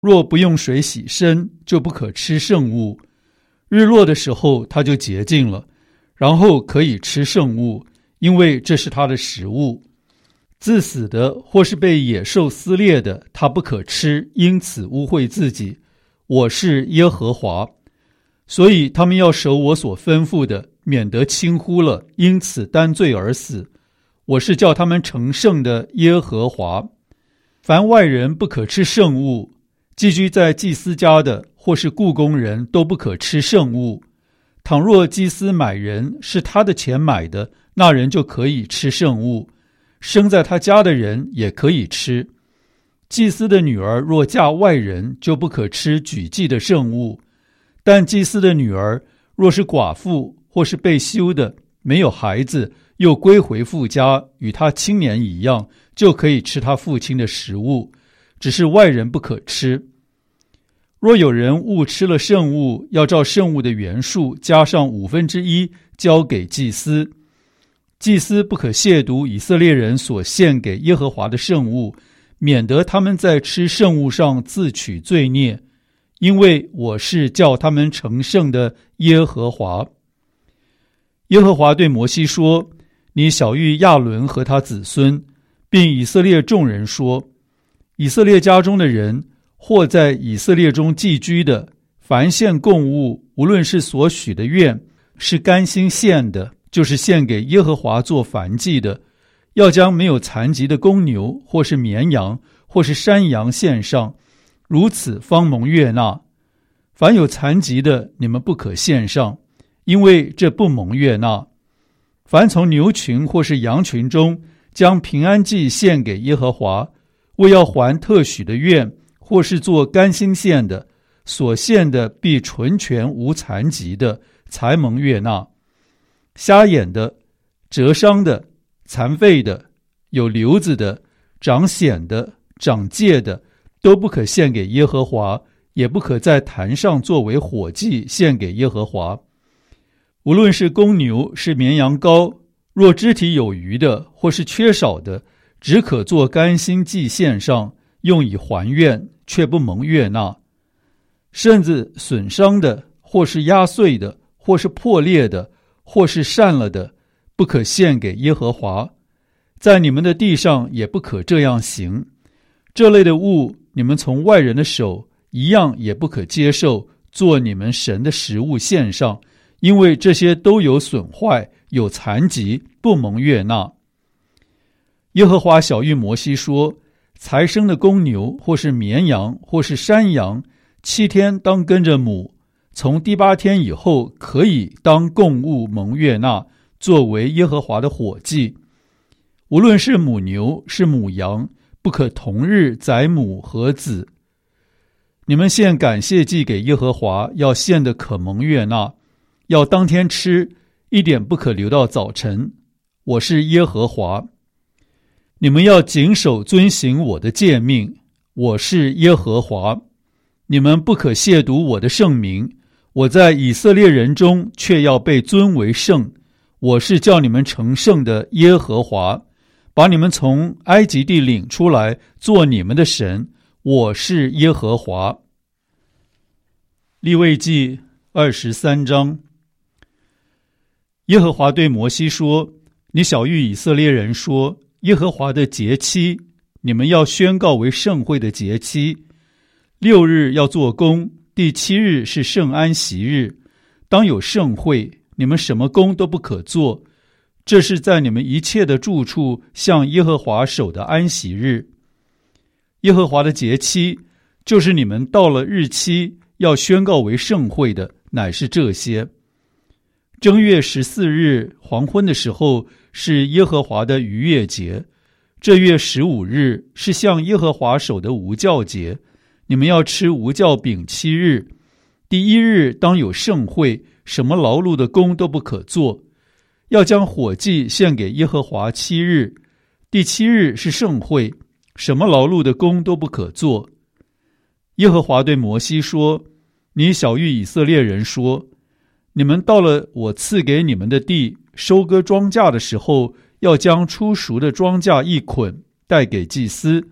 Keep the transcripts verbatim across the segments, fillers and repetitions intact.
若不用水洗身，就不可吃圣物。日落的时候，他就洁净了，然后可以吃圣物，因为这是他的食物。自死的或是被野兽撕裂的，他不可吃，因此污秽自己。我是耶和华。所以他们要守我所吩咐的，免得轻忽了，因此担罪而死。我是叫他们成圣的耶和华。凡外人不可吃圣物，寄居在祭司家的或是雇工人都不可吃圣物。倘若祭司买人是他的钱买的，那人就可以吃圣物，生在他家的人也可以吃。祭司的女儿若嫁外人，就不可吃举祭的圣物。但祭司的女儿若是寡妇或是被休的，没有孩子，又归回父家，与他青年一样，就可以吃他父亲的食物，只是外人不可吃。若有人误吃了圣物，要照圣物的原数加上五分之一，交给祭司。祭司不可亵渎以色列人所献给耶和华的圣物，免得他们在吃圣物上自取罪孽，因为我是叫他们成圣的耶和华。耶和华对摩西说：你晓谕亚伦和他子孙，并以色列众人说，以色列家中的人，或在以色列中寄居的，凡献供物，无论是所许的愿，是甘心献的，就是献给耶和华做燔祭的，要将没有残疾的公牛，或是绵羊，或是山羊献上，如此方蒙悦纳。凡有残疾的，你们不可献上，因为这不蒙悦纳。凡从牛群或是羊群中将平安祭献给耶和华，为要还特许的愿，或是做甘心献的，所献的必纯全无残疾的，才蒙悦纳。瞎眼的、折伤的、残废的、有瘤子的、长癣的、长疥的，都不可献给耶和华，也不可在坛上作为火祭献给耶和华。无论是公牛是绵羊羔，若肢体有余的或是缺少的，只可做甘心祭献上，用以还愿，却不蒙悦纳。身子损伤的，或是压碎的，或是破裂的，或是散了的，不可献给耶和华。在你们的地上也不可这样行。这类的物，你们从外人的手一样也不可接受，做你们神的食物献上，因为这些都有损坏，有残疾，不蒙悦纳。耶和华晓谕摩西说：才生的公牛，或是绵羊，或是山羊，七天当跟着母，从第八天以后，可以当供物蒙悦纳，作为耶和华的火祭。无论是母牛是母羊，不可同日宰母和子。你们献感谢祭给耶和华，要献的可蒙悦纳，要当天吃，一点不可留到早晨。我是耶和华。你们要谨守遵行我的诫命，我是耶和华。你们不可亵渎我的圣名，我在以色列人中却要被尊为圣。我是叫你们成圣的耶和华，把你们从埃及地领出来，做你们的神。我是耶和华。利未记二十三章。耶和华对摩西说：你晓谕以色列人说，耶和华的节期，你们要宣告为圣会的节期。六日要做工，第七日是圣安息日，当有圣会，你们什么工都不可做。这是在你们一切的住处向耶和华守的安息日。耶和华的节期，就是你们到了日期要宣告为圣会的，乃是这些：正月十四日黄昏的时候是耶和华的逾越节，这月十五日是向耶和华守的无酵节，你们要吃无酵饼七日。第一日当有盛会，什么劳碌的工都不可做，要将火祭献给耶和华七日。第七日是盛会，什么劳碌的工都不可做。耶和华对摩西说：你晓谕以色列人说，你们到了我赐给你们的地，收割庄稼的时候，要将初熟的庄稼一捆带给祭司，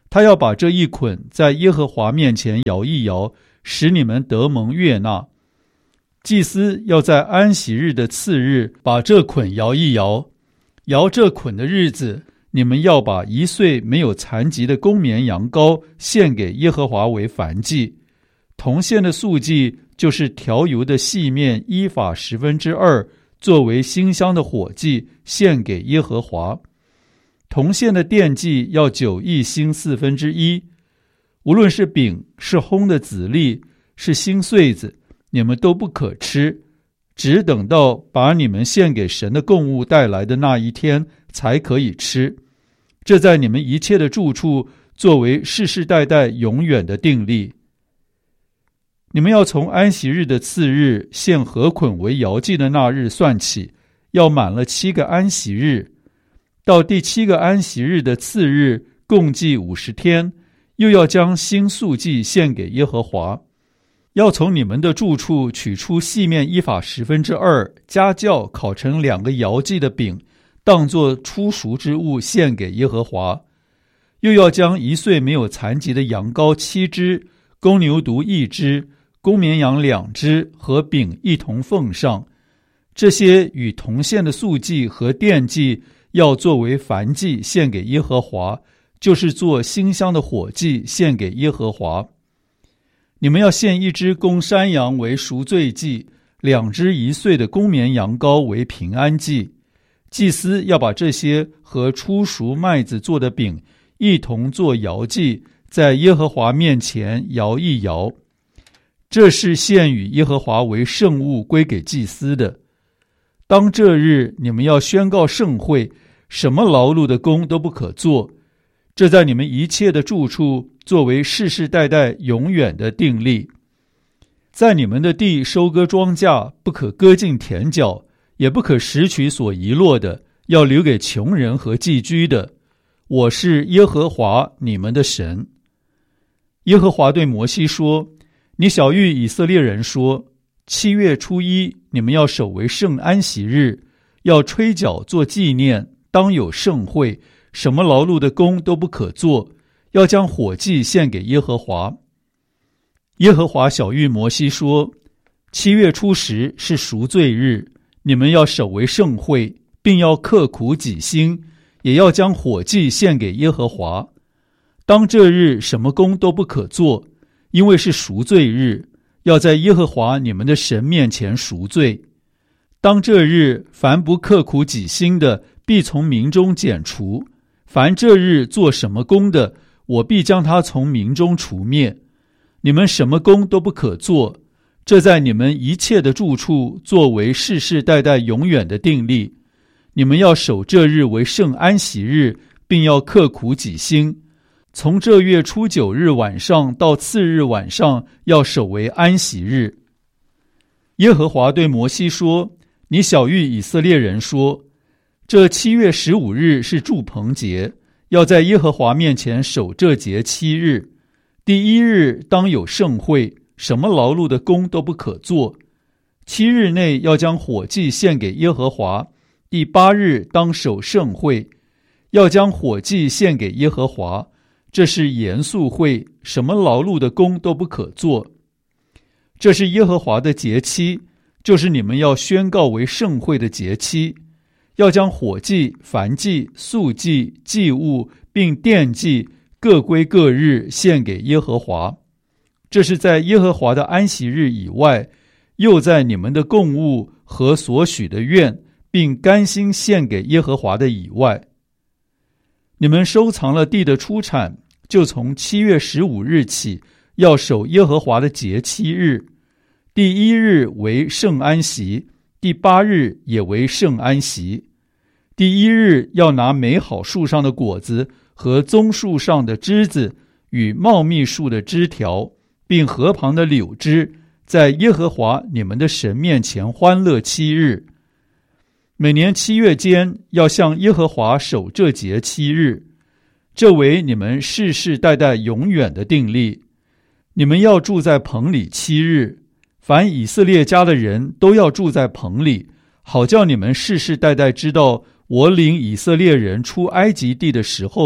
他要把这一捆在耶和华面前摇一摇，使你们得蒙悦纳。祭司要在安息日的次日把这捆摇一摇，摇这捆的日子，你们要把一岁没有残疾的公绵羊羔献给耶和华为燔祭。铜线的素祭就是调油的细面依法十分之二，作为馨香的火祭献给耶和华。铜线的奠祭要九一星四分之一，无论是饼，是烘的子粒，是新穗子，你们都不可吃，只等到把你们献给神的供物带来的那一天才可以吃。这在你们一切的住处作为世世代代永远的定例。你们要从安息日的次日献禾捆为摇祭的那日算起，要满了七个安息日，到第七个安息日的次日共计五十天，又要将新素祭献给耶和华。要从你们的住处取出细面依法十分之二，加酵烤成两个摇祭的饼，当作初熟之物献给耶和华。又要将一岁没有残疾的羊羔七只，公牛犊一只，公绵羊两只和饼一同奉上。这些与铜线的素祭和奠祭要作为燔祭献给耶和华，就是做馨香的火祭献给耶和华。你们要献一只公山羊为赎罪祭，两只一岁的公绵羊羔为平安祭。祭司要把这些和初熟麦子做的饼一同做摇祭，在耶和华面前摇一摇。这是献与耶和华为圣物，归给祭司的。当这日你们要宣告盛会，什么劳碌的工都不可做，这在你们一切的住处作为世世代代永远的定例。在你们的地收割庄稼，不可割尽田角，也不可拾取所遗落的，要留给穷人和寄居的。我是耶和华你们的神。耶和华对摩西说，你晓谕以色列人说，七月初一你们要守为圣安息日，要吹角做纪念，当有盛会，什么劳碌的工都不可做，要将火祭献给耶和华。耶和华晓谕摩西说，七月初十是赎罪日，你们要守为盛会，并要刻苦己心，也要将火祭献给耶和华。当这日什么工都不可做，因为是赎罪日，要在耶和华你们的神面前赎罪。当这日凡不刻苦己心的，必从民中剪除；凡这日做什么工的，我必将他从民中除灭。你们什么工都不可做，这在你们一切的住处作为世世代代永远的定例。你们要守这日为圣安息日，并要刻苦己心。从这月初九日晚上到次日晚上，要守为安息日。耶和华对摩西说，你晓谕以色列人说，这七月十五日是住棚节，要在耶和华面前守这节七日。第一日当有盛会，什么劳碌的工都不可做。七日内要将火祭献给耶和华。第八日当守盛会，要将火祭献给耶和华。这是严肃会，什么劳碌的工都不可做。这是耶和华的节期，就是你们要宣告为盛会的节期。要将火祭、燔祭、素祭、祭物并奠祭各归各日献给耶和华。这是在耶和华的安息日以外，又在你们的供物和所许的愿，并甘心献给耶和华的以外。你们收藏了地的出产，就从七月十五日起，要守耶和华的节七日。第一日为圣安息，第八日也为圣安息。第一日要拿美好树上的果子和棕树上的枝子与茂密树的枝条，并河旁的柳枝，在耶和华你们的神面前欢乐七日。每年七月间要向耶和华守这节七日，这为你们世世代代永远的定例。你们要住在棚里七日，凡以色列家的人都要住在棚里，好叫你们世世代代知道，我领以色列人出埃及地的时候，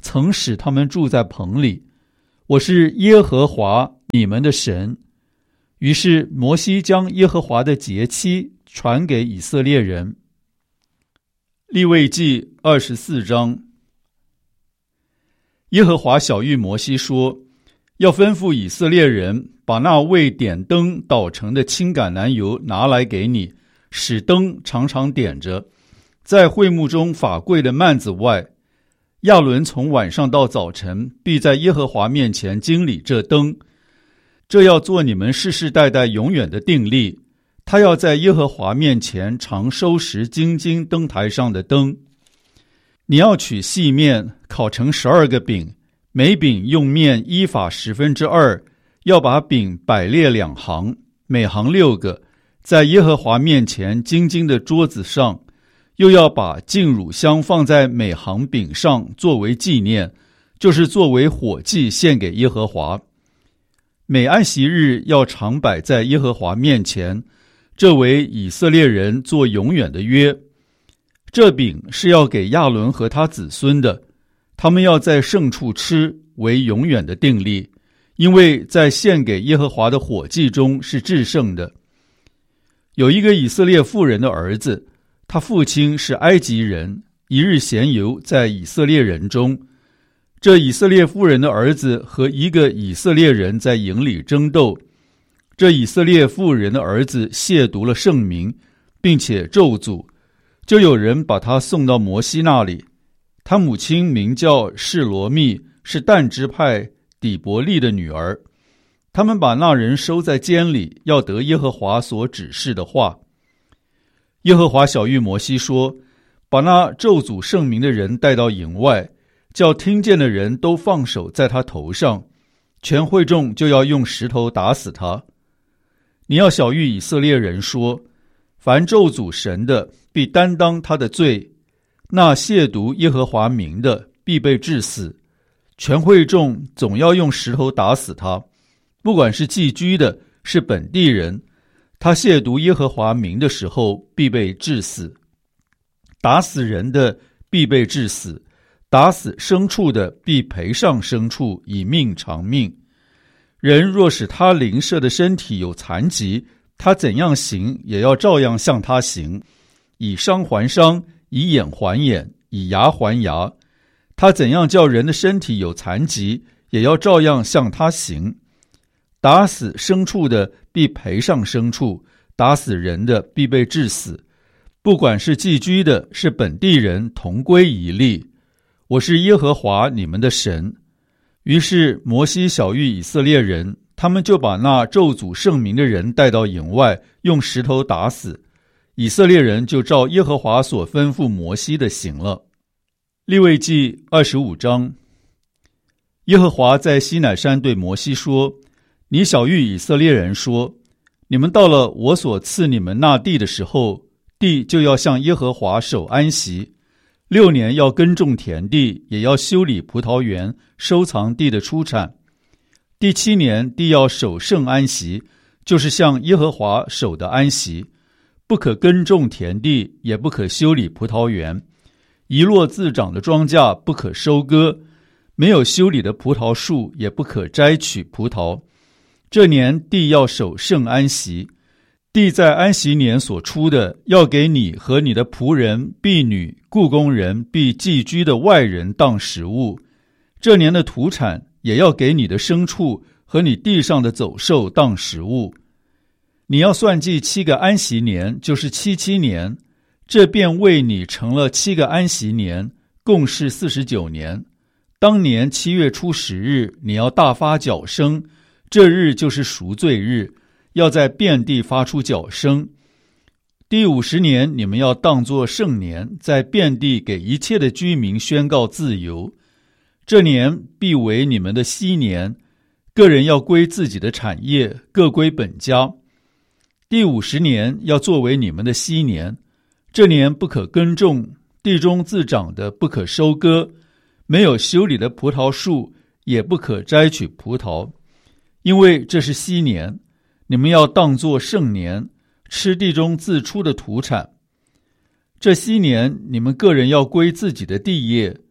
曾使他们住在棚里。我是耶和华你们的神。于是摩西将耶和华的节期传给以色列人。利未记二十四章。耶和华晓谕摩西说，要吩咐以色列人把那为点灯捣成的青橄榄油拿来给你，使灯常常点着。在会幕中法柜的幔子外，亚伦从晚上到早晨必在耶和华面前经理这灯。这要做你们世世代代永远的定例。他要在耶和华面前常收拾金金灯台上的灯。你要取细面烤成十二个饼，每饼用面依法十分之二，要把饼摆列两行，每行六个，在耶和华面前金金的桌子上。又要把净乳香放在每行饼上作为纪念，就是作为火祭献给耶和华。每安息日要常摆在耶和华面前，这为以色列人做永远的约。这饼是要给亚伦和他子孙的，他们要在圣处吃，为永远的定例，因为在献给耶和华的火祭中是至圣的。有一个以色列妇人的儿子，他父亲是埃及人，一日闲游在以色列人中。这以色列妇人的儿子和一个以色列人在营里争斗，这以色列妇人的儿子亵渎了圣名，并且咒诅，就有人把他送到摩西那里。他母亲名叫示罗密，是但支派底伯利的女儿。他们把那人收在监里，要得耶和华所指示的话。耶和华晓谕摩西说，把那咒诅圣名的人带到营外，叫听见的人都放手在他头上，全会众就要用石头打死他。你要晓谕以色列人说，凡咒诅神的必担当他的罪，那亵渎耶和华名的必被治死。全会众总要用石头打死他，不管是寄居的，是本地人，他亵渎耶和华名的时候必被治死。打死人的必被治死，打死牲畜的必赔上牲畜，以命偿命。人若使他邻舍的身体有残疾，他怎样行也要照样向他行，以伤还伤，以眼还眼，以牙还牙。他怎样叫人的身体有残疾，也要照样向他行。打死牲畜的必赔上牲畜，打死人的必被治死。不管是寄居的，是本地人，同归一例。我是耶和华你们的神。于是摩西晓谕以色列人，他们就把那咒诅圣名的人带到营外，用石头打死。以色列人就照耶和华所吩咐摩西的行了。利未记二十五章。耶和华在西乃山对摩西说，你晓谕以色列人说，你们到了我所赐你们那地的时候，地就要向耶和华守安息。六年要耕种田地，也要修理葡萄园，收藏地的出产。第七年地要守圣安息，就是向耶和华守的安息，不可耕种田地，也不可修理葡萄园。一落自长的庄稼不可收割，没有修理的葡萄树也不可摘取葡萄。这年地要守圣安息，地在安息年所出的，要给你和你的仆人、婢女、雇工人、必寄居的外人当食物。这年的土产也要给你的牲畜和你地上的走兽当食物。你要算计七个安息年，就是七七年，这便为你成了七个安息年，共是四十九年。当年七月初十日，你要大发角声，这日就是赎罪日，要在遍地发出角声。第五十年，你们要当作圣年，在遍地给一切的居民宣告自由。这年必为你们的息年，个人要归自己的产业，各归本家。第五十年要作为你们的息年，这年不可耕种，地中自长的不可收割，没有修理的葡萄树也不可摘取葡萄，因为这是息年，你们要当作圣年，吃地中自出的土产。这息年你们个人要归自己的地业，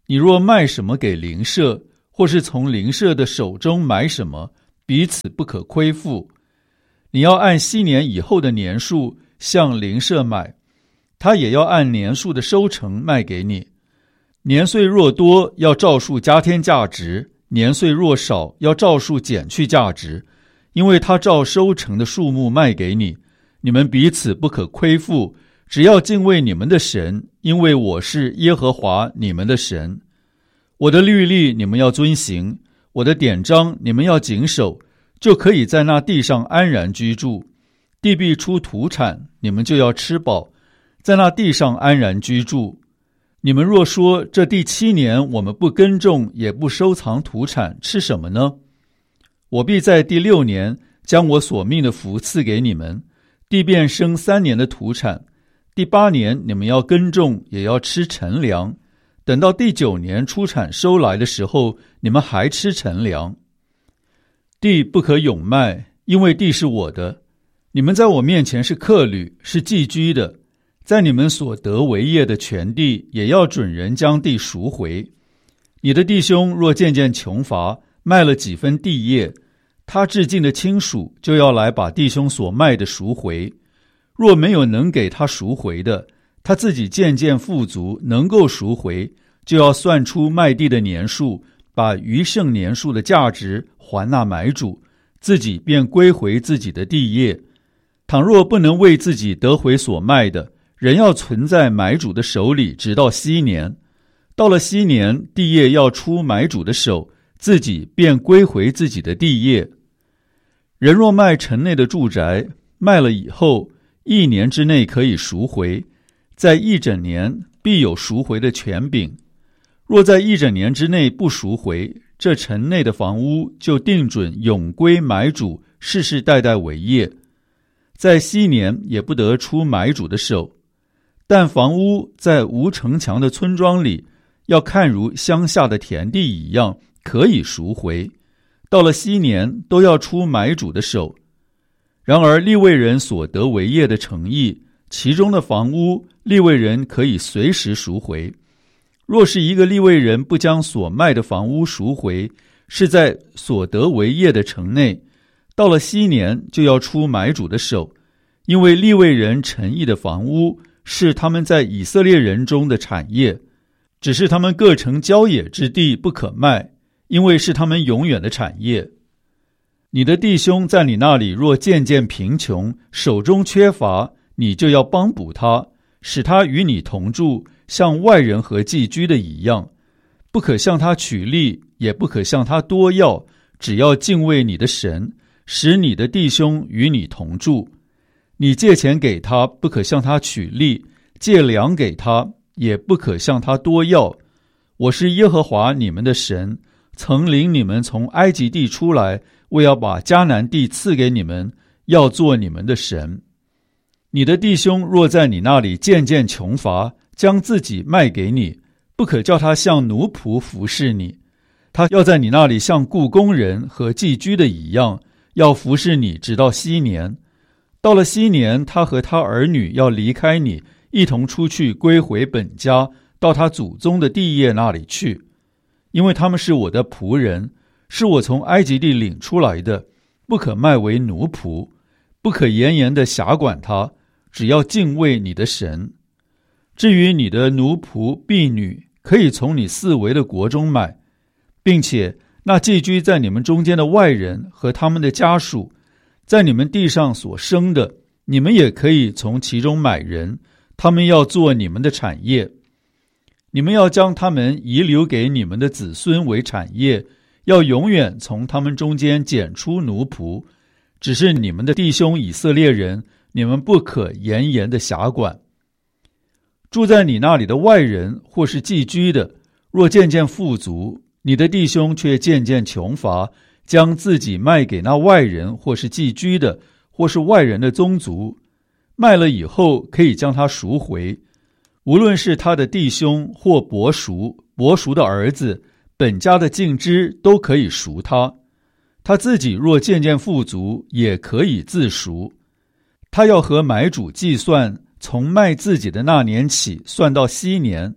你若卖什么给邻舍，或是从邻舍的手中买什么，彼此不可亏负。你要按昔年以后的年数向邻舍买，他也要按年数的收成卖给你。年岁若多，要照数加添价值；年岁若少，要照数减去价值，因为他照收成的数目卖给你。你们彼此不可亏负，只要敬畏你们的神，因为我是耶和华你们的神。我的律例你们要遵行，我的典章你们要谨守，就可以在那地上安然居住。地必出土产，你们就要吃饱，在那地上安然居住。你们若说，这第七年我们不耕种，也不收藏土产，吃什么呢？我必在第六年将我所命的福赐给你们，地便生三年的土产。第八年你们要耕种，也要吃陈粮。等到第九年出产收来的时候，你们还吃陈粮。地不可永卖，因为地是我的。你们在我面前是客旅，是寄居的。在你们所得为业的全地，也要准人将地赎回。你的弟兄若渐渐穷乏，卖了几分地业，他至近的亲属就要来把弟兄所卖的赎回。若没有能给他赎回的，他自己渐渐富足，能够赎回，就要算出卖地的年数，把余剩年数的价值还那买主，自己便归回自己的地业。倘若不能为自己得回所卖的，人要存在买主的手里，直到禧年。到了禧年，地业要出买主的手，自己便归回自己的地业。人若卖城内的住宅，卖了以后，一年之内可以赎回，在一整年必有赎回的权柄。若在一整年之内不赎回，这城内的房屋就定准永归买主，世世代代为业。在禧年也不得出买主的手。但房屋在无城墙的村庄里，要看如乡下的田地一样，可以赎回。到了禧年，都要出买主的手。然而利未人所得为业的城邑，其中的房屋，利未人可以随时赎回。若是一个利未人不将所卖的房屋赎回，是在所得为业的城内，到了禧年就要出买主的手，因为利未人城邑的房屋是他们在以色列人中的产业，只是他们各城郊野之地不可卖，因为是他们永远的产业。你的弟兄在你那里若渐渐贫穷，手中缺乏，你就要帮补他，使他与你同住，像外人和寄居的一样。不可向他取利，也不可向他多要，只要敬畏你的神，使你的弟兄与你同住。你借钱给他，不可向他取利；借粮给他，也不可向他多要。我是耶和华你们的神，曾领你们从埃及地出来，为要把迦南地赐给你们，要做你们的神。你的弟兄若在你那里渐渐穷乏，将自己卖给你，不可叫他像奴仆服侍你。他要在你那里像雇工人和寄居的一样，要服侍你直到禧年。到了禧年，他和他儿女要离开你，一同出去归回本家，到他祖宗的地业那里去。因为他们是我的仆人，是我从埃及地领出来的，不可卖为奴仆，不可严严地辖管他，只要敬畏你的神。至于你的奴仆婢女，可以从你四围的国中买，并且那寄居在你们中间的外人和他们的家属，在你们地上所生的，你们也可以从其中买人，他们要做你们的产业。你们要将他们遗留给你们的子孙为产业，要永远从他们中间拣出奴仆。只是你们的弟兄以色列人，你们不可严严的辖管。住在你那里的外人或是寄居的，若渐渐富足，你的弟兄却渐渐穷乏，将自己卖给那外人或是寄居的，或是外人的宗族，卖了以后可以将他赎回。无论是他的弟兄或伯叔、伯叔的儿子，本家的近支都可以赎他。他自己若渐渐富足，也可以自赎。他要和买主计算，从卖自己的那年起算到禧年，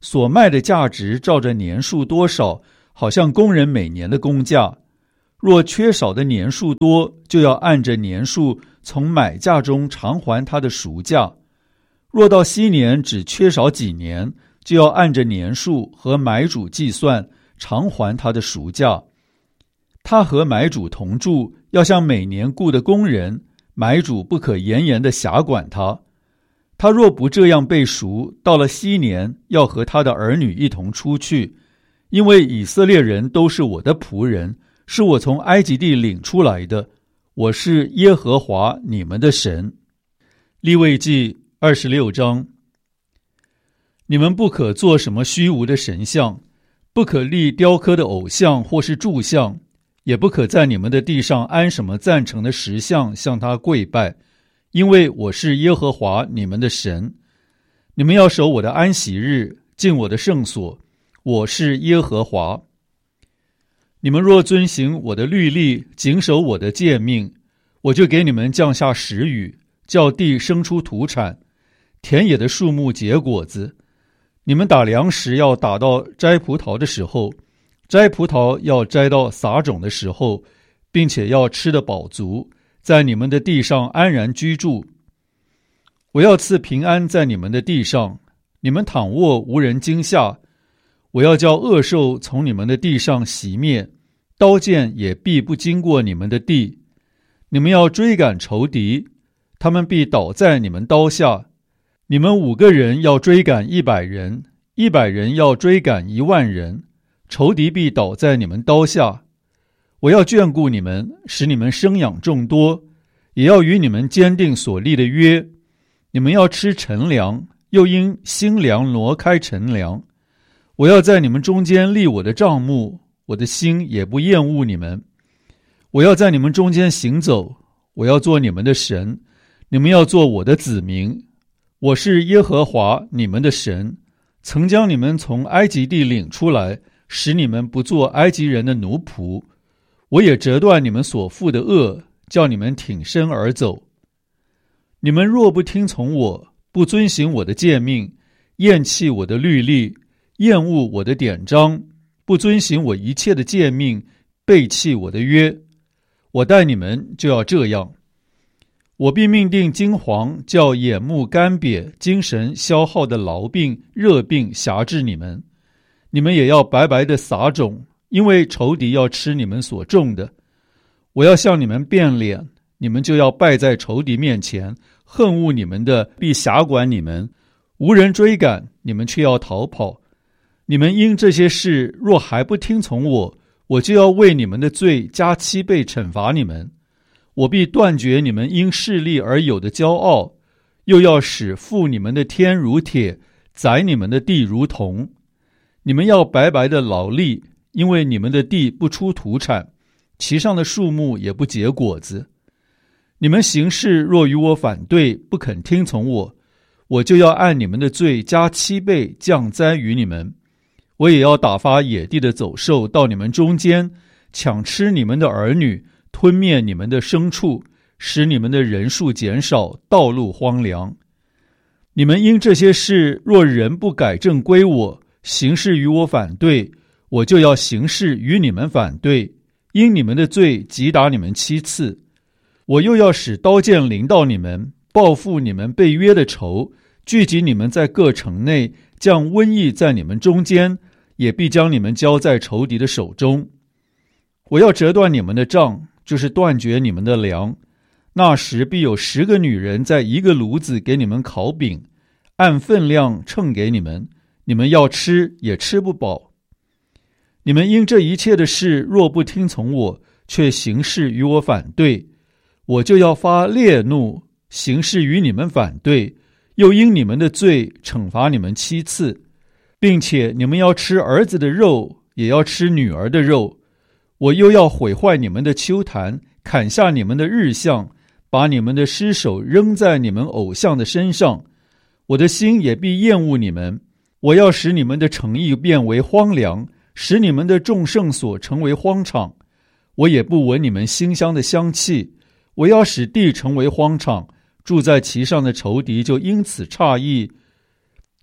所卖的价值照着年数多少，好像工人每年的工价。若缺少的年数多，就要按着年数从买价中偿还他的赎价。若到昔年只缺少几年，就要按着年数和买主计算，偿还他的赎价。他和买主同住，要像每年雇的工人，买主不可严严地辖管他。他若不这样被赎，到了昔年，要和他的儿女一同出去，因为以色列人都是我的仆人，是我从埃及地领出来的，我是耶和华你们的神。利未记二十六章。你们不可做什么虚无的神像，不可立雕刻的偶像或是柱像，也不可在你们的地上安什么赞成的石像向他跪拜，因为我是耶和华你们的神。你们要守我的安息日，进我的圣所，我是耶和华。你们若遵行我的律例，谨守我的诫命，我就给你们降下时雨，叫地生出土产，田野的树木结果子。你们打粮食要打到摘葡萄的时候，摘葡萄要摘到撒种的时候，并且要吃得饱足，在你们的地上安然居住。我要赐平安在你们的地上，你们躺卧无人惊吓。我要叫恶兽从你们的地上熄灭，刀剑也必不经过你们的地。你们要追赶仇敌，他们必倒在你们刀下。你们五个人要追赶一百人，一百人要追赶一万人，仇敌必倒在你们刀下。我要眷顾你们，使你们生养众多，也要与你们坚定所立的约。你们要吃陈粮，又因新粮挪开陈粮。我要在你们中间立我的帐幕，我的心也不厌恶你们。我要在你们中间行走，我要做你们的神，你们要做我的子民。我是耶和华你们的神，曾将你们从埃及地领出来，使你们不做埃及人的奴仆。我也折断你们所负的恶，叫你们挺身而走。你们若不听从我，不遵行我的诫命，厌弃我的律例，厌恶我的典章，不遵行我一切的诫命，背弃我的约，我待你们就要这样。我必命定惊惶，叫眼目干瘪、精神消耗的痨病、热病辖制你们。你们也要白白的撒种，因为仇敌要吃你们所种的。我要向你们变脸，你们就要败在仇敌面前，恨恶你们的必辖管你们，无人追赶，你们却要逃跑。你们因这些事若还不听从我，我就要为你们的罪加七倍惩罚你们。我必断绝你们因势力而有的骄傲，又要使覆你们的天如铁，宰你们的地如铜。你们要白白的劳力，因为你们的地不出土产，其上的树木也不结果子。你们行事若与我反对，不肯听从我，我就要按你们的罪加七倍降灾于你们。我也要打发野地的走兽到你们中间，抢吃你们的儿女，吞灭你们的牲畜，使你们的人数减少，道路荒凉。你们因这些事若人不改正归我，行事与我反对，我就要行事与你们反对，因你们的罪击打你们七次。我又要使刀剑临到你们，报复你们被约的仇，聚集你们在各城内，降瘟疫在你们中间，也必将你们交在仇敌的手中。我要折断你们的杖，就是断绝你们的粮。那时必有十个女人在一个炉子给你们烤饼，按分量称给你们，你们要吃也吃不饱。你们因这一切的事若不听从我，却行事与我反对，我就要发烈怒，行事与你们反对，又因你们的罪惩罚你们七次，并且你们要吃儿子的肉，也要吃女儿的肉。我又要毁坏你们的丘坛，砍下你们的日像，把你们的尸首扔在你们偶像的身上。我的心也必厌恶你们，我要使你们的城邑变为荒凉，使你们的众圣所成为荒场。我也不闻你们馨香的香气，我要使地成为荒场，住在其上的仇敌就因此诧异。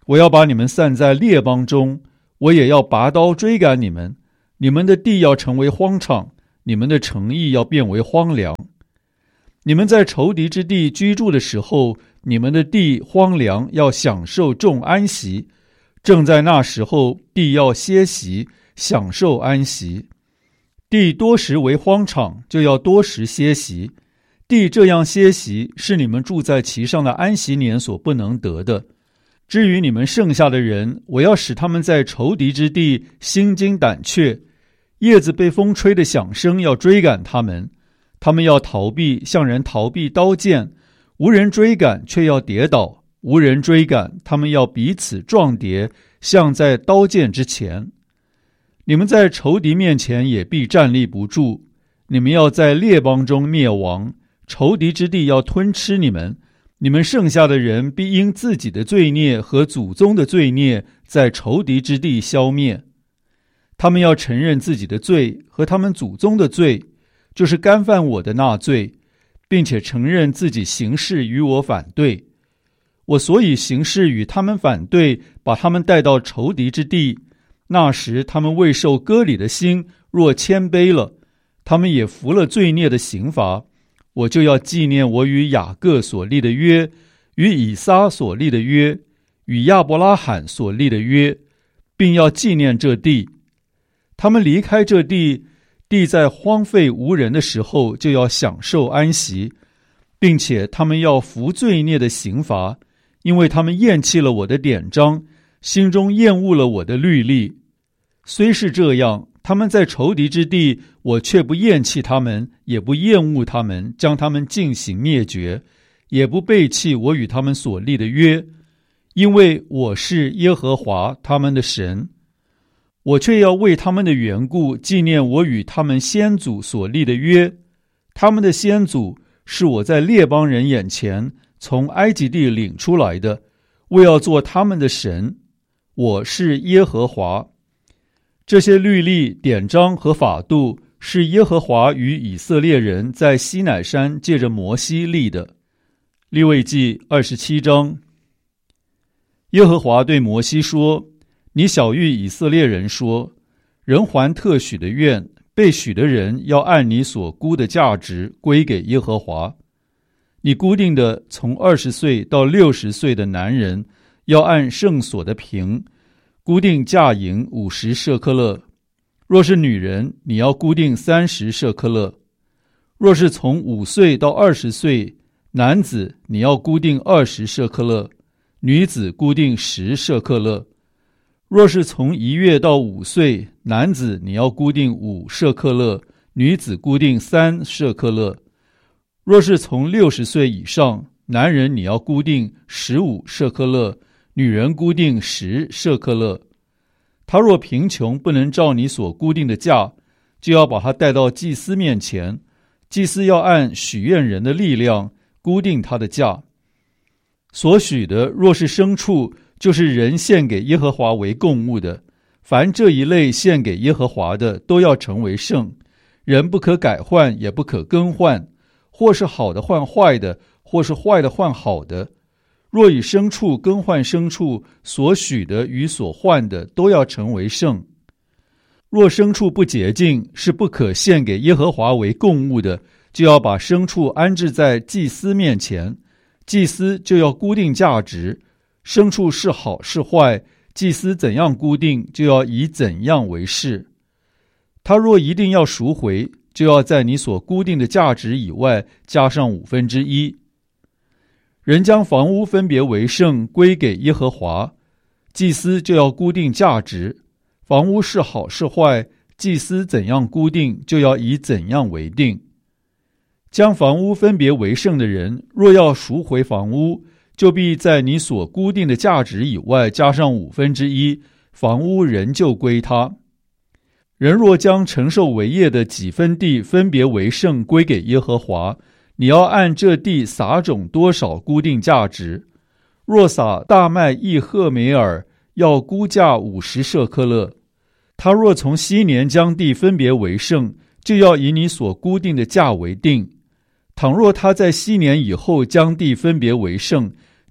我要把你们散在列邦中，我也要拔刀追赶你们，你们的地要成为荒场，你们的城邑要变为荒凉。你们在仇敌之地居住的时候，你们的地荒凉，要享受众安息。正在那时候，地要歇息，享受安息。地多时为荒场，就要多时歇息。地这样歇息，是你们住在其上的安息年所不能得的。至于你们剩下的人，我要使他们在仇敌之地心惊胆怯，叶子被风吹的响声要追赶他们，他们要逃避，像人逃避刀剑，无人追赶，却要跌倒；无人追赶，他们要彼此撞跌，像在刀剑之前。你们在仇敌面前也必站立不住，你们要在列邦中灭亡，仇敌之地要吞吃你们。你们剩下的人必因自己的罪孽和祖宗的罪孽，在仇敌之地消灭。他们要承认自己的罪和他们祖宗的罪，就是干犯我的那罪，并且承认自己行事与我反对。我所以行事与他们反对，把他们带到仇敌之地。那时他们未受割礼的心若谦卑了，他们也服了罪孽的刑罚，我就要纪念我与雅各所立的约，与以撒所立的约，与亚伯拉罕所立的约，并要纪念这地。他们离开这地，地在荒废无人的时候，就要享受安息，并且他们要服罪孽的刑罚，因为他们厌弃了我的典章，心中厌恶了我的律例。虽是这样，他们在仇敌之地，我却不厌弃他们，也不厌恶他们，将他们进行灭绝，也不背弃我与他们所立的约，因为我是耶和华他们的神。我却要为他们的缘故纪念我与他们先祖所立的约。他们的先祖是我在列邦人眼前从埃及地领出来的，为要做他们的神。我是耶和华。这些律例、典章和法度是耶和华与以色列人在西乃山借着摩西立的。利未记二十七章。耶和华对摩西说：你晓谕以色列人说，人还特许的愿，被许的人要按你所估的价值归给耶和华。你估定的从二十岁到六十岁的男人，要按圣所的平估定价银五十舍克勒；若是女人，你要估定三十舍克勒；若是从五岁到二十岁男子，你要估定二十舍克勒，女子估定十舍克勒；若是从一月到五岁男子，你要估定五舍克勒，女子估定三舍克勒；若是从六十岁以上男人，你要估定十五舍克勒，女人估定十舍克勒。他若贫穷，不能照你所估定的价，就要把他带到祭司面前，祭司要按许愿人的力量估定他的价。所许的若是牲畜，就是人献给耶和华为供物的，凡这一类献给耶和华的，都要成为圣，人不可改换，也不可更换，或是好的换坏的，或是坏的换好的。若以牲畜更换牲畜，所许的与所换的都要成为圣。若牲畜不洁净，是不可献给耶和华为供物的，就要把牲畜安置在祭司面前，祭司就要估定价值。牲畜是好是坏，祭司怎样估定，就要以怎样为是。他若一定要赎回，就要在你所估定的价值以外加上五分之一。人将房屋分别为圣，归给耶和华，祭司就要估定价值。房屋是好是坏，祭司怎样估定，就要以怎样为定。将房屋分别为圣的人，若要赎回房屋，就必在你所估定的价值以外加上五分之一，房屋仍旧归他。人若将承受为业的几分地分别为圣，归给耶和华，你要按这地撒种多少估定价值。若撒大麦一赫梅尔，要估价五十舍克勒。他若从昔年将地分别为圣，就要以你所估定的价为定。倘若他在昔年以后将地分别为圣，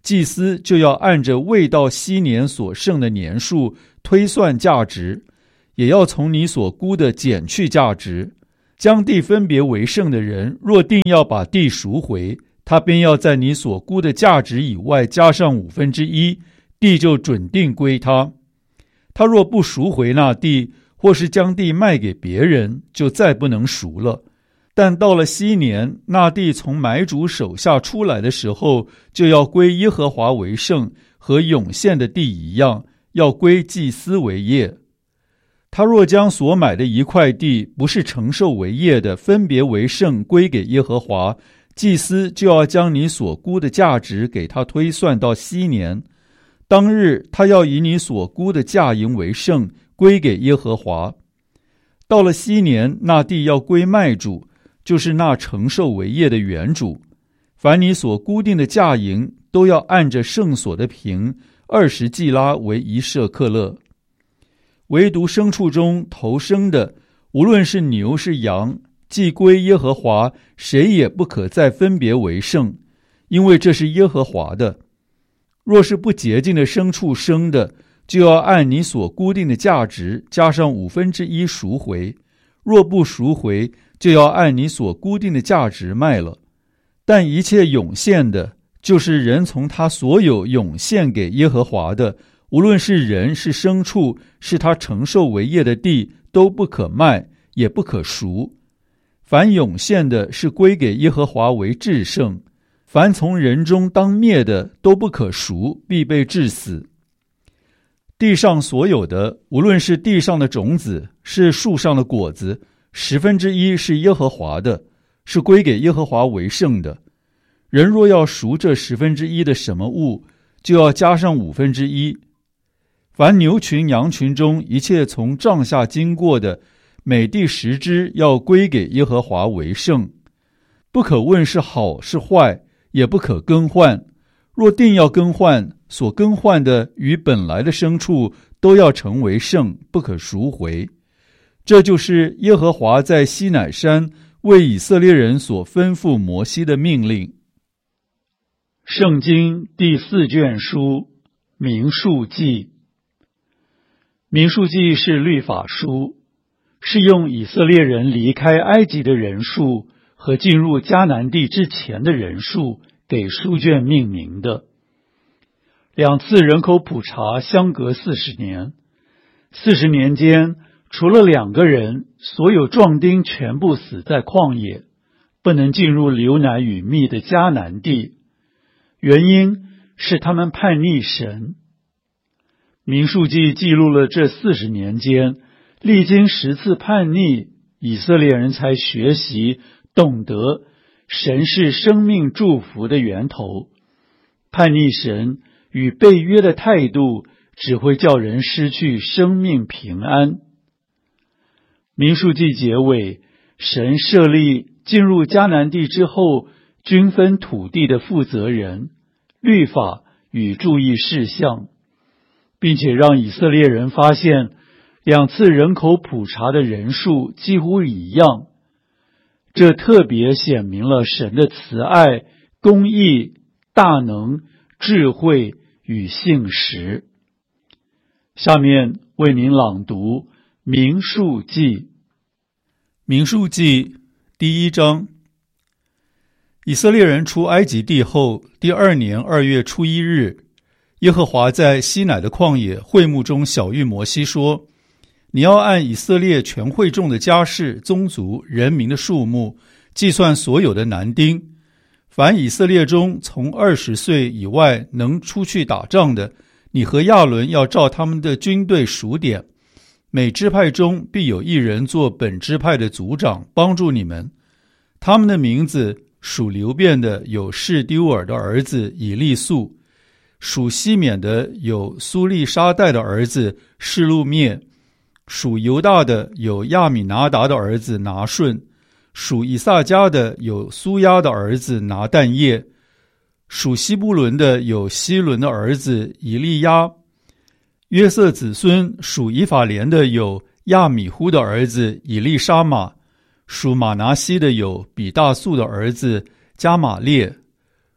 祭司就要按着未到昔年所剩的年数推算价值，也要从你所估的减去价值。将地分别为圣的人，若定要把地赎回，他便要在你所估的价值以外加上五分之一，地就准定归他。他若不赎回那地，或是将地卖给别人，就再不能赎了。但到了昔年，那地从买主手下出来的时候，就要归耶和华为圣，和涌现的地一样，要归祭司为业。他若将所买的一块地不是承受为业的，分别为圣归给耶和华，祭司就要将你所估的价值给他推算到昔年。当日他要以你所估的价银为圣，归给耶和华。到了昔年，那地要归卖主，就是那承受为业的原主。凡你所估定的价银，都要按着圣所的平二十季拉为一舍克勒。唯独牲畜中头生的，无论是牛是羊，既归耶和华，谁也不可再分别为圣，因为这是耶和华的。若是不洁净的牲畜生的，就要按你所估定的价值加上五分之一赎回；若不赎回，就要按你所估定的价值卖了。但一切涌现的，就是人从他所有涌现给耶和华的，无论是人是牲畜，是他承受为业的地，都不可卖，也不可赎。凡涌现的，是归给耶和华为至圣。凡从人中当灭的，都不可赎，必被治死。地上所有的，无论是地上的种子，是树上的果子，十分之一是耶和华的，是归给耶和华为圣的。人若要赎这十分之一的什么物，就要加上五分之一。凡牛群羊群中一切从帐下经过的，每第十只要归给耶和华为圣。不可问是好是坏，也不可更换。若定要更换，所更换的与本来的牲畜都要成为圣，不可赎回。这就是耶和华在西乃山为以色列人所吩咐摩西的命令。圣经第四卷书民数记。民数记是律法书，是用以色列人离开埃及的人数和进入迦南地之前的人数给书卷命名的。两次人口普查相隔四十年，四十年间，除了两个人，所有壮丁全部死在旷野，不能进入流奶与蜜的迦南地。原因是他们叛逆神。民数记记录了这四十年间，历经十次叛逆，以色列人才学习懂得神是生命祝福的源头。叛逆神与背约的态度，只会叫人失去生命平安。民数记结尾，神设立进入迦南地之后，均分土地的负责人、律法与注意事项，并且让以色列人发现两次人口普查的人数几乎一样。这特别显明了神的慈爱、公义、大能、智慧与信实。下面为您朗读民数记。民数记第一章。以色列人出埃及地后，第二年二月初一日，耶和华在西乃的旷野会幕中晓谕摩西说：你要按以色列全会众的家室、宗族、人民的数目，计算所有的男丁。凡以色列中从二十岁以外能出去打仗的，你和亚伦要照他们的军队数点。每支派中必有一人做本支派的族长，帮助你们。他们的名字：属流便的有示丢尔的儿子以利素，属西缅的有苏利沙代的儿子示路灭，属犹大的有亚米拿达的儿子拿顺，属以萨迦的有苏亚的儿子拿但业，属西布伦的有希伦的儿子以利亚。约瑟子孙属以法莲的有亚米忽的儿子以利沙玛，属马拿西的有比大素的儿子加玛列，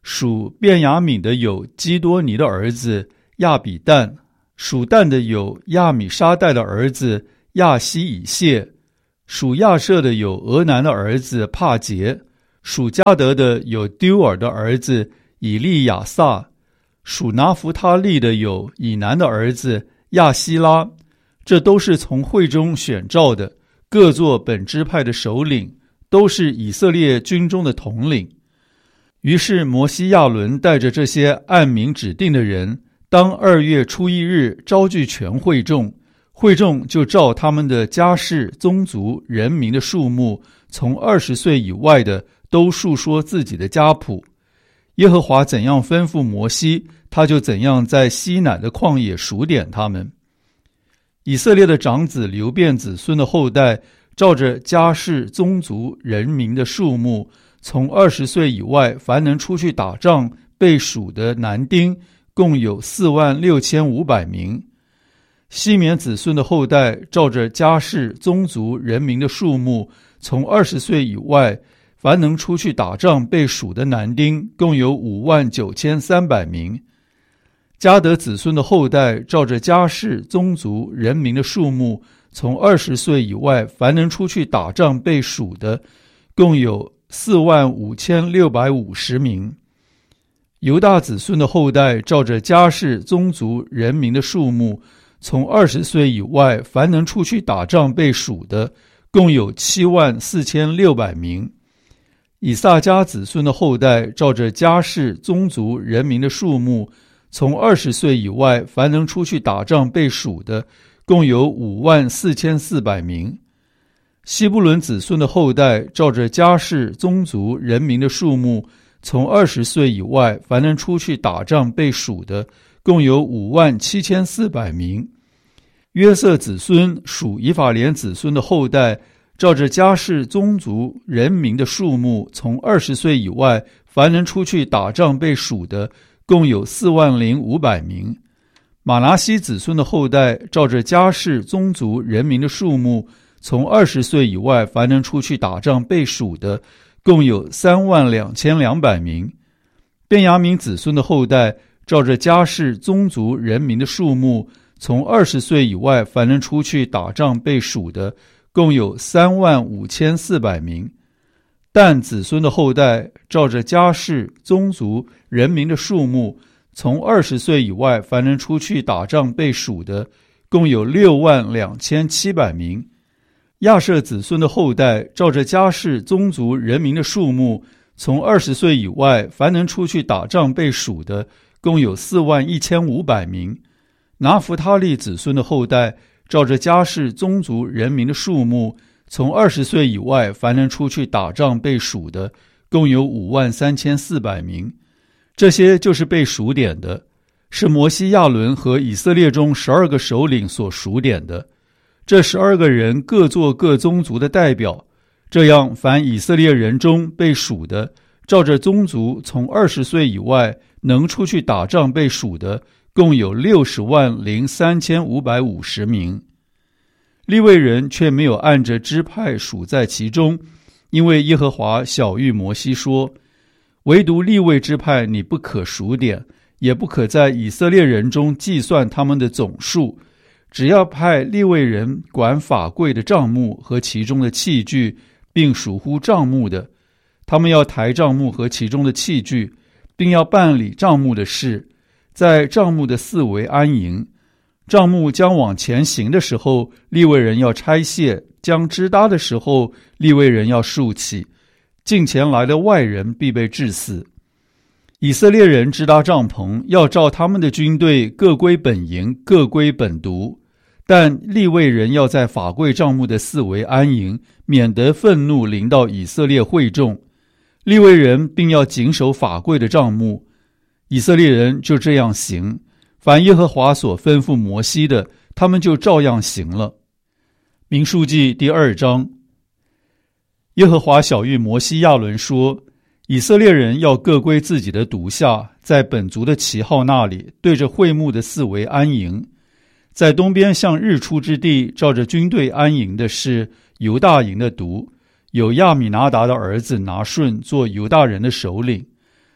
属便雅悯的有基多尼的儿子亚比旦，属但的有亚米沙代的儿子亚希以谢，属亚舍的有俄南的儿子帕杰，属迦得的有丢尔的儿子以利亚撒，属拿弗他利的有以南的儿子亚希拉。这都是从会中选召的，各作本支派的首领，都是以色列军中的统领。于是摩西亚伦带着这些按名指定的人，当二月初一日招聚全会众，会众就照他们的家世、宗族、人民的数目，从二十岁以外的都述说自己的家谱。耶和华怎样吩咐摩西，他就怎样在西乃的旷野数点他们。以色列的长子流便子孙的后代，照着家世、宗族、人民的数目，从二十岁以外凡能出去打仗被数的男丁，共有四万六千五百名。西缅子孙的后代，照着家世、宗族、人民的数目，从二十岁以外凡能出去打仗被数的男丁，共有五万九千三百名。迦得子孙的后代，照着家世、宗族、人民的数目，从二十岁以外凡能出去打仗被数的，共有四万五千六百五十名。犹大子孙的后代，照着家世、宗族、人民的数目，从二十岁以外凡能出去打仗被数的，共有七万四千六百名。以萨迦子孙的后代，照着家世、宗族、人民的数目，从二十岁以外凡能出去打仗被数的，共有五万四千四百名。西布伦子孙的后代，照着家世、宗族、人民的数目，从二十岁以外凡能出去打仗被数的，共有五万七千四百名。约瑟子孙属以法莲子孙的后代，照着家世、宗族、人民的数目，从二十岁以外凡能出去打仗被数的，共有四万零五百名。马拿西子孙的后代，照着家世、宗族、人民的数目，从二十岁以外凡能出去打仗被数的，共有三万两千两百名。便雅悯子孙的后代，照着家世、宗族、人民的数目，从二十岁以外凡能出去打仗被数的，共有三万五千四百名。但子孙的后代，照着家世、宗族、人民的数目，从二十岁以外凡能出去打仗被数的，共有六万两千七百名。亚舍子孙的后代，照着家世、宗族、人民的数目，从二十岁以外凡能出去打仗被数的，共有四万一千五百名。拿弗他利子孙的后代，照着家世、宗族、人民的数目，从二十岁以外凡能出去打仗被数的，共有五万三千四百名。这些就是被数点的，是摩西亚伦和以色列中十二个首领所数点的。这十二个人各做各宗族的代表，这样凡以色列人中被数的，照着宗族从二十岁以外能出去打仗被数的，共有六十万零三千五百五十名。利未人却没有按着支派数在其中，因为耶和华晓谕摩西说，唯独利未支派你不可数点，也不可在以色列人中计算他们的总数，只要派利未人管法柜的帐幕和其中的器具，并属乎帐幕的，他们要抬帐幕和其中的器具，并要办理帐幕的事，在帐幕的四围安营。帐幕将往前行的时候，利未人要拆卸；将支搭的时候，利未人要竖起。近前来的外人必被治死。以色列人支搭帐篷，要照他们的军队各归本营，各归本族。但利未人要在法柜帐幕的四围安营，免得愤怒临到以色列会众。利未人并要谨守法柜的帐幕。以色列人就这样行，凡耶和华所吩咐摩西的，他们就照样行了。民数记第二章。耶和华晓谕摩西亚伦说，以色列人要各归自己的独下，在本族的旗号那里，对着会幕的四围安营。在东边向日出之地，照着军队安营的是犹大营的族，有亚米拿达的儿子拿顺做犹大人的首领。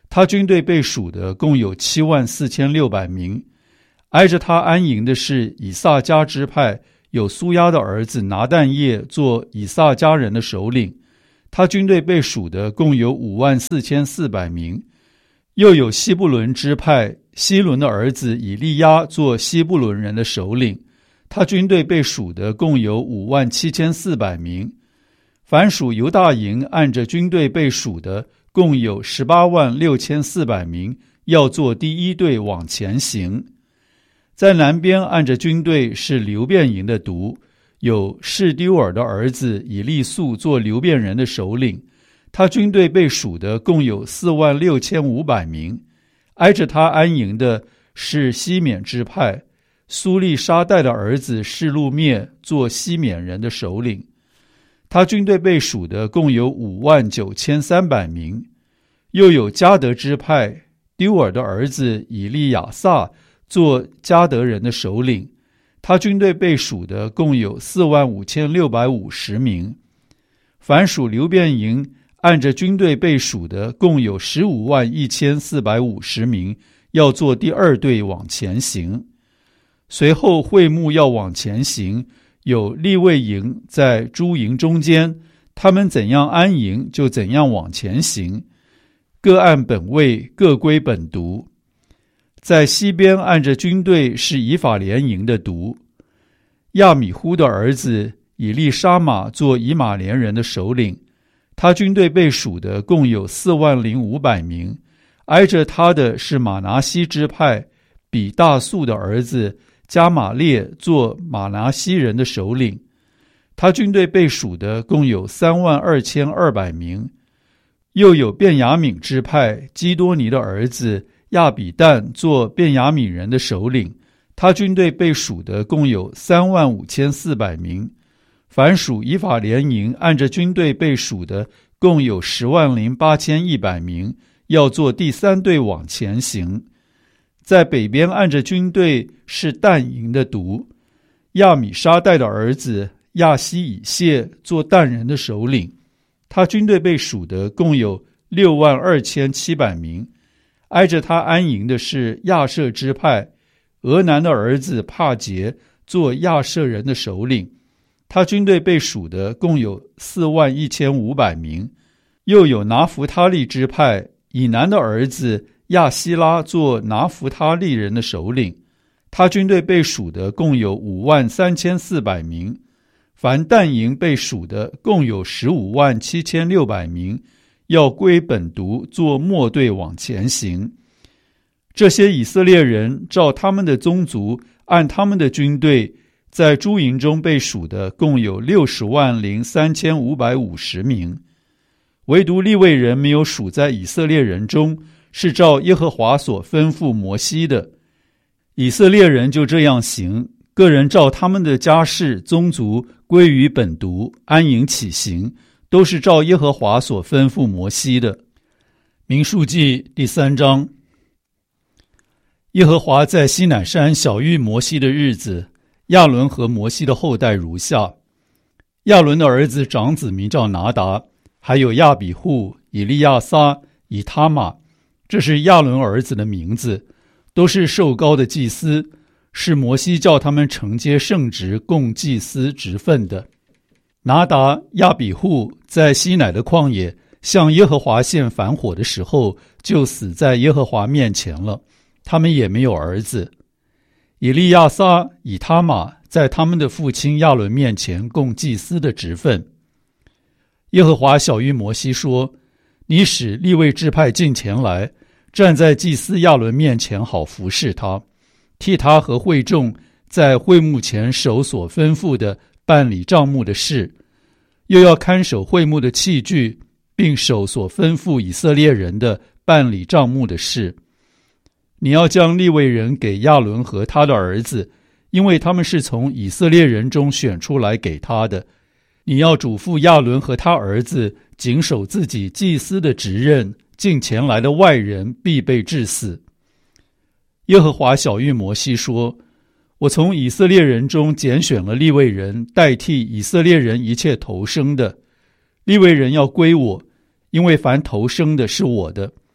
他军队被数的共有七万四千六百名。挨着他安营的是以萨迦支派，有苏亚的儿子拿但业做以萨迦人的首领，他军队被数的共有五万四千四百名。又有西布伦支派，希伦的儿子以利亚做西布伦人的首领，他军队被数的共有五万七千四百名。凡属犹大营按着军队被数的共有十八万六千四百名，要做第一队往前行。在南边按着军队是流便营的督，有士丢尔的儿子以利素做流便人的首领，他军队被数的共有四万六千五百名。挨着他安营的是西缅支派，苏利沙代的儿子示路灭做西缅人的首领，他军队被数的共有五万九千三百名。又有迦得支派，丢尔的儿子以利亚撒做迦得人的首领，他军队被数的共有四万五千六百五十名。凡属流便营按着军队被数的共有十五万一千四百五十名，要做第二队往前行。随后会幕要往前行，有利未营在诸营中间，他们怎样安营就怎样往前行，各按本位，各归本督。在西边按着军队是以法莲营的督，亚米忽的儿子以利沙玛做以马莲人的首领，他军队被数的共有四万零五百名。挨着他的是马拿西支派，比大素的儿子加玛列做马拿西人的首领，他军队被数的共有三万二千二百名。又有便雅悯支派，基多尼的儿子亚比旦做便雅悯人的首领，他军队被数的共有三万五千四百名。凡属以法莲营按着军队被数的共有十万零八千一百名，要做第三队往前行。在北边按着军队是但营的督，亚米沙代的儿子亚西以谢做但人的首领，他军队被数的共有六万二千七百名。挨着他安营的是亚舍支派，俄南的儿子帕杰做亚舍人的首领，他军队被数的共有四万一千五百名。又有拿弗他利支派，以南的儿子亚希拉做拿弗他利人的首领，他军队被数的共有五万三千四百名。凡但营被数的共有十五万七千六百名，要归本督做末队往前行。这些以色列人照他们的宗族，按他们的军队，在诸营中被数的共有六十万零三千五百五十名。唯独利未人没有数在以色列人中，是照耶和华所吩咐摩西的。以色列人就这样行，个人照他们的家世宗族归于本督，安营起行，都是照耶和华所吩咐摩西的。民数记第三章。耶和华在西乃山晓谕摩西的日子，亚伦和摩西的后代如下：亚伦的儿子长子名叫拿达，还有亚比户、以利亚撒、以他玛，这是亚伦儿子的名字，都是受膏的祭司，是摩西叫他们承接圣职，供祭司职分的。拿达、亚比户在西乃的旷野向耶和华献燔火的时候，就死在耶和华面前了，他们也没有儿子。以利亚撒、以他玛在他们的父亲亚伦面前供祭司的职分。耶和华晓谕摩西说：你使利未支派进前来，站在祭司亚伦面前，好服侍他，替他和会众在会幕前守所吩咐的办理帐幕的事，又要看守会幕的器具，并守所吩咐以色列人的办理帐幕的事。你要将利未人给亚伦和他的儿子，因为他们是从以色列人中选出来给他的。你要嘱咐亚伦和他儿子谨守自己祭司的职任，近前来的外人必被治死。耶和华晓谕摩西说：我从以色列人中拣选了利未人，代替以色列人一切头生的。利未人要归我，因为凡头生的是我的。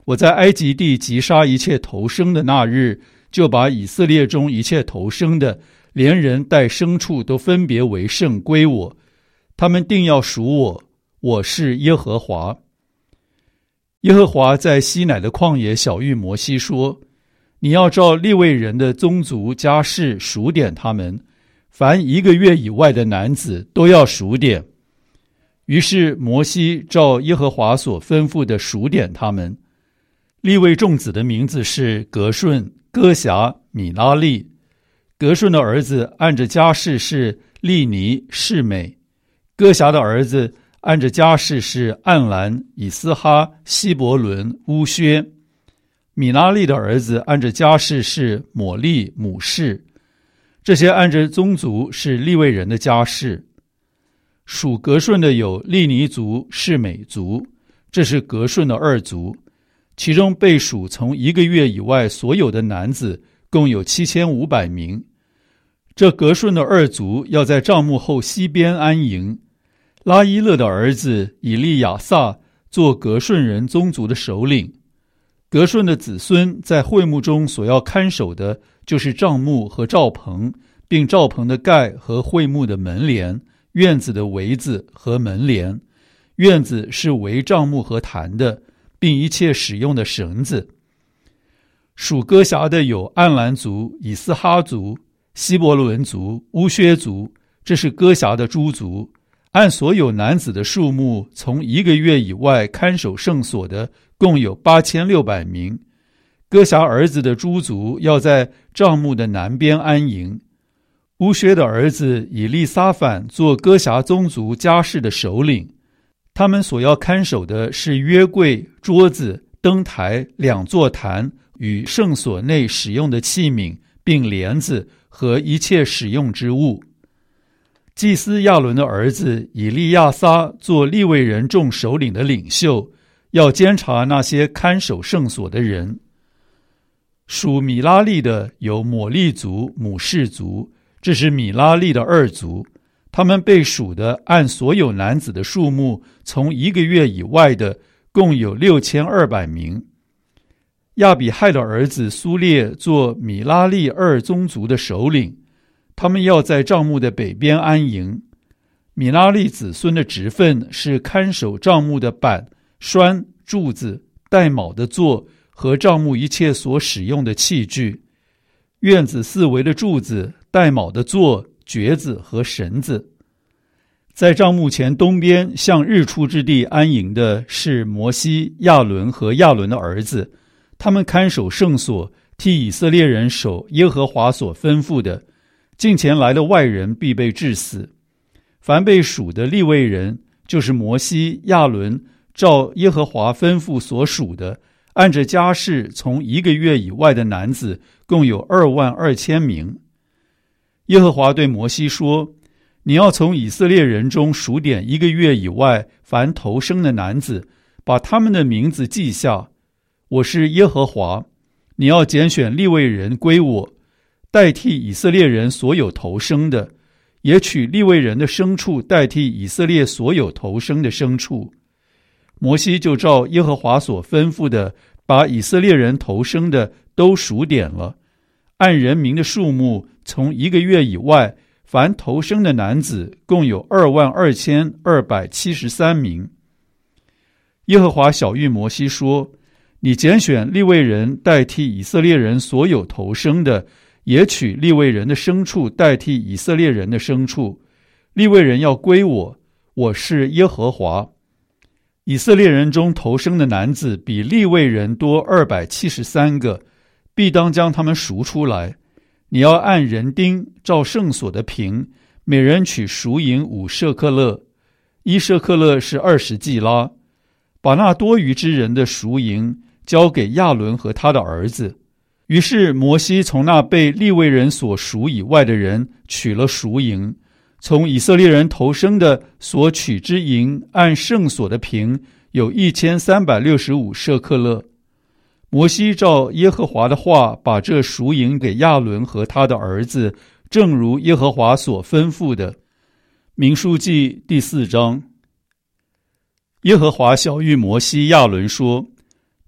我在埃及地击杀一切头生的那日，就把以色列中一切头生的，连人带牲畜都分别为圣归我，他们定要属我，我是耶和华。耶和华在西乃的旷野晓谕摩西说，你要照利未人的宗族家室数点他们，凡一个月以外的男子都要数点。于是摩西照耶和华所吩咐的数点他们。利未众子的名字是革顺、哥辖、米拉利。革顺的儿子按着家室是利尼、示美。哥辖的儿子按着家室是暗兰、以斯哈、希伯伦、乌薛。米拉利的儿子按着家室是抹利、母士。这些按着宗族是利未人的家室。属革顺的有利尼族、示美族，这是革顺的二族。其中被数从一个月以外所有的男子共有七千五百名。这革顺的二族要在帐幕后西边安营。拉伊勒的儿子以利亚撒做革顺人宗族的首领。革顺的子孙在会幕中所要看守的就是帐幕和罩棚，并罩棚的盖和会幕的门帘，院子的围子和门帘。院子是围帐幕和坛的，并一切使用的绳子。属哥辖的有暗兰族、以斯哈族、希伯伦族、乌薛族，这是哥辖的诸族。按所有男子的数目，从一个月以外看守圣所的共有八千六百名。哥辖儿子的诸族要在帐幕的南边安营。乌薛的儿子以利撒反做哥辖宗族家室的首领。他们所要看守的是约柜、桌子、灯台、两座坛与圣所内使用的器皿，并帘子和一切使用之物。祭司亚伦的儿子以利亚撒做利未人众首领的领袖，要监察那些看守圣所的人。属米拉利的有抹利族、母士族，这是米拉利的二族。他们被数的按所有男子的数目，从一个月以外的共有六千二百名。亚比亥的儿子苏列做米拉利二宗族的首领，他们要在帐幕的北边安营。米拉利子孙的职分是看守帐幕的板、栓、柱子、带卯的座和帐幕一切所使用的器具。院子四围的柱子、带卯的座、橛子和绳子。在帐幕前东边向日出之地安营的是摩西、亚伦和亚伦的儿子，他们看守圣所，替以色列人守耶和华所吩咐的。近前来的外人必被治死。凡被数的利未人，就是摩西、亚伦照耶和华吩咐所属的，按着家室从一个月以外的男子共有二万二千名。耶和华对摩西说，你要从以色列人中数点一个月以外凡头生的男子，把他们的名字记下。我是耶和华，你要拣选利未人归我，代替以色列人所有头生的，也取利未人的牲畜代替以色列所有头生的牲畜。摩西就照耶和华所吩咐的，把以色列人头生的都数点了，按人民的数目，从一个月以外凡头生的男子共有二万二千二百七十三名。耶和华晓谕摩西说，你拣选利未人代替以色列人所有头生的，也取利未人的牲畜代替以色列人的牲畜。利未人要归我，我是耶和华。以色列人中头生的男子比利未人多二百七十三个，必当将他们赎出来。你要按人丁照圣所的平，每人取赎银五舍克勒，一舍克勒是二十季拉。把那多余之人的赎银交给亚伦和他的儿子。于是摩西从那被利未人所赎以外的人取了赎银，从以色列人头生的所取之银，按圣所的平有一千三百六十五舍克勒。摩西照耶和华的话，把这赎银给亚伦和他的儿子，正如耶和华所吩咐的。民数记第四章。耶和华晓谕摩西、亚伦说：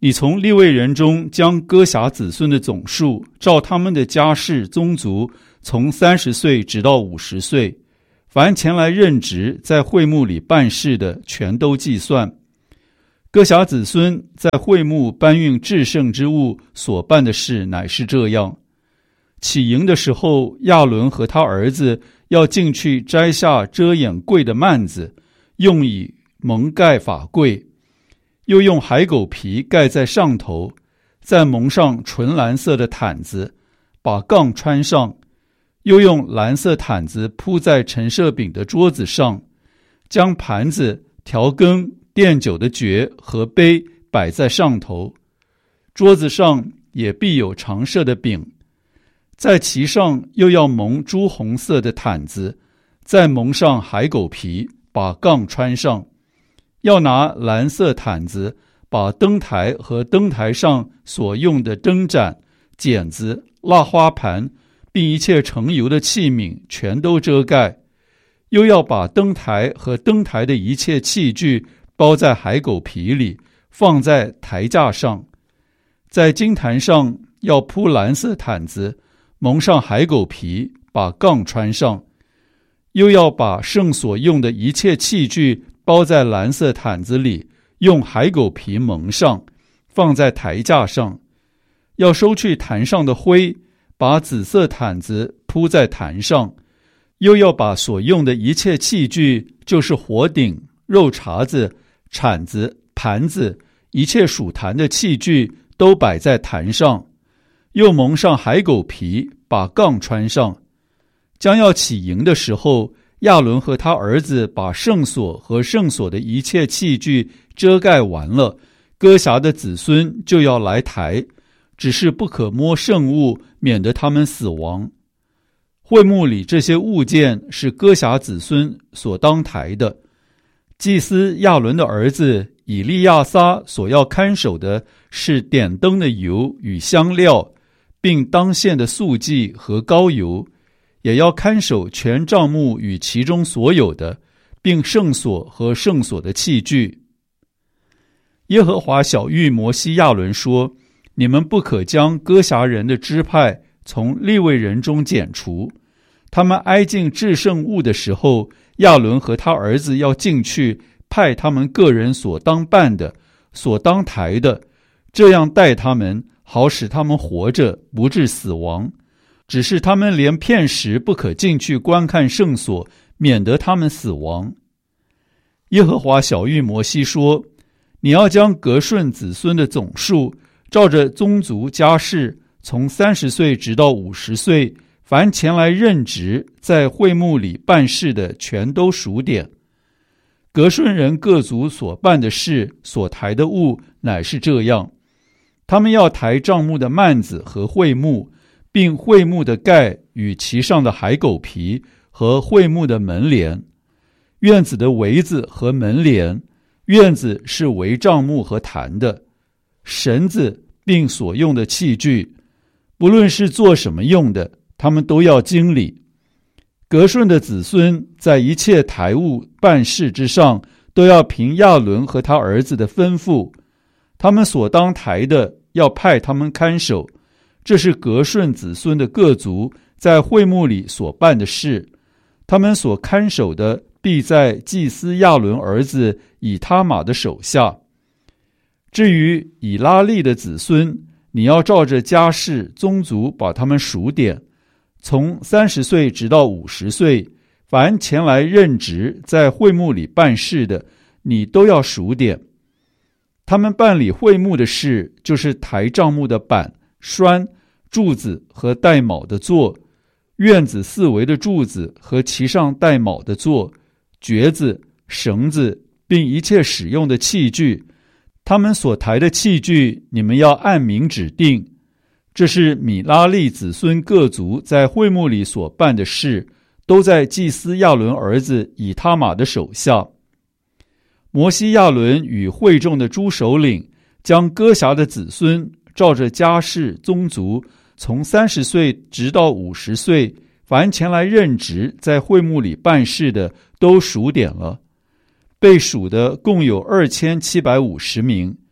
你从利未人中将哥辖子孙的总数，照他们的家世宗族，从三十岁直到五十岁，凡前来任职在会幕里办事的，全都计算。哥辖子孙在会幕搬运至圣之物所办的事乃是这样：起营的时候，亚伦和他儿子要进去摘下遮掩柜的幔子，用以蒙盖法柜，又用海狗皮盖在上头，再蒙上纯蓝色的毯子，把杠穿上，又用蓝色毯子铺在陈设饼的桌子上，将盘子、调羹、奠酒的爵和杯摆在上头，桌子上也必有常设的饼，在其上又要蒙朱红色的毯子，再蒙上海狗皮，把杠穿上。要拿蓝色毯子把灯台和灯台上所用的灯盏、剪子、蜡花盘，并一切盛油的器皿全都遮盖，又要把灯台和灯台的一切器具包在海狗皮里，放在台架上。在金坛上要铺蓝色毯子，蒙上海狗皮，把杠穿上，又要把圣所用的一切器具包在蓝色毯子里，用海狗皮蒙上，放在台架上。要收去坛上的灰，把紫色毯子铺在坛上，又要把所用的一切器具，就是火鼎、肉茬子、铲子、盘子，一切属坛的器具都摆在坛上，又蒙上海狗皮，把杠穿上。将要起营的时候，亚伦和他儿子把圣所和圣所的一切器具遮盖完了，哥辖的子孙就要来抬，只是不可摸圣物，免得他们死亡。会幕里这些物件是哥辖子孙所当抬的。祭司亚伦的儿子以利亚撒所要看守的是点灯的油与香料，并当献的素祭和膏油，也要看守全帐幕与其中所有的，并圣所和圣所的器具。耶和华晓谕摩西亚伦说：你们不可将哥辖人的支派从利未人中剪除，他们挨近至圣物的时候，亚伦和他儿子要进去，派他们个人所当办的、所当抬的，这样待他们，好使他们活着，不致死亡。只是他们连片时不可进去观看圣所，免得他们死亡。耶和华晓谕摩西说：你要将革顺子孙的总数，照着宗族家世，从三十岁直到五十岁，凡前来任职在会幕里办事的，全都数点。革顺人各族所办的事，所抬的物，乃是这样：他们要抬帐幕的幔子和会幕，并会幕的盖与其上的海狗皮，和会幕的门帘，院子的围子和门帘，院子是围帐幕和坛的，绳子并所用的器具，不论是做什么用的，他们都要经理。革顺的子孙在一切台务办事之上，都要凭亚伦和他儿子的吩咐，他们所当抬的，要派他们看守。这是革顺子孙的各族在会幕里所办的事，他们所看守的，必在祭司亚伦儿子以他玛的手下。至于以拉利的子孙，你要照着家世宗族把他们数点，从三十岁直到五十岁，凡前来任职在会幕里办事的，你都要数点。他们办理会幕的事，就是抬帐幕的板、栓、柱子和带铆的座，院子四围的柱子和其上带铆的座，橛子、绳子，并一切使用的器具。他们所抬的器具，你们要按名指定。这是米拉利子孙各族在会幕里所办的事，都在祭司亚伦儿子以他玛的手下。摩西亚伦与会众的诸首领，将哥辖的子孙照着家世宗族，从三十岁直到五十岁，凡前来任职在会幕里办事的，都数点了。被数的共有二千七百五十名。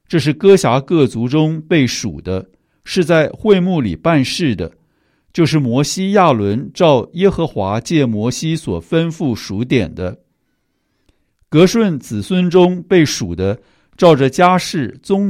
这是哥辖各族中被数的，是在会幕里办事的，就是摩西亚伦照耶和华借摩西所吩咐数点的。革顺子孙中被数的，照着家世宗